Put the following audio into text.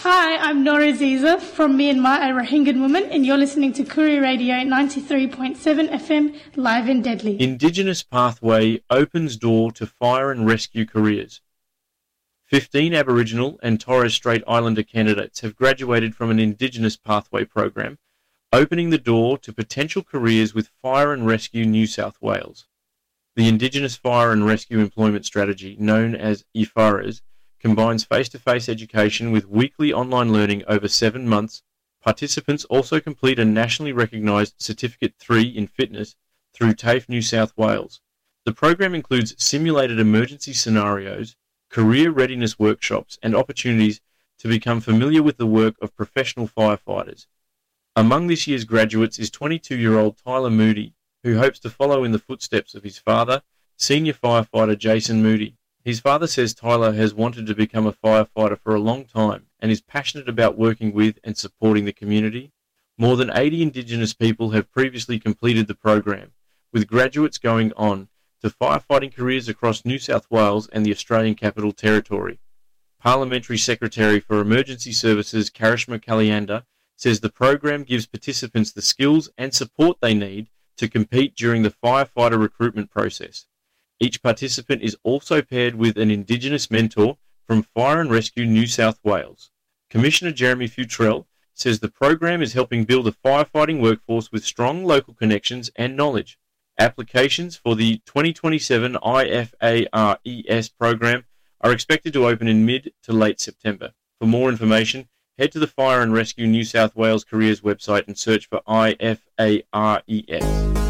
Hi, I'm Nora Aziza from Myanmar, a Rohingya woman, and you're listening to Koori Radio 93.7 FM, live and deadly. Indigenous Pathway opens door to fire and rescue careers. 15 Aboriginal and Torres Strait Islander candidates have graduated from an Indigenous Pathway program, opening the door to potential careers with Fire and Rescue New South Wales. The Indigenous Fire and Rescue Employment Strategy, known as IFARES, combines face-to-face education with weekly online learning over 7 months. Participants also complete a nationally recognised Certificate 3 in Fitness through TAFE New South Wales. The program includes simulated emergency scenarios, career readiness workshops, and opportunities to become familiar with the work of professional firefighters. Among this year's graduates is 22-year-old Tyler Moody, who hopes to follow in the footsteps of his father, senior firefighter Jason Moody. His father says Tyler has wanted to become a firefighter for a long time and is passionate about working with and supporting the community. More than 80 Indigenous people have previously completed the program, with graduates going on to firefighting careers across New South Wales and the Australian Capital Territory. Parliamentary Secretary for Emergency Services Karishma Kalyanda says the program gives participants the skills and support they need to compete during the firefighter recruitment process. Each participant is also paired with an Indigenous mentor from Fire and Rescue New South Wales. Commissioner Jeremy Futrell says the program is helping build a firefighting workforce with strong local connections and knowledge. Applications for the 2027 IFARES program are expected to open in mid to late September. For more information, head to the Fire and Rescue New South Wales Careers website and search for IFARES.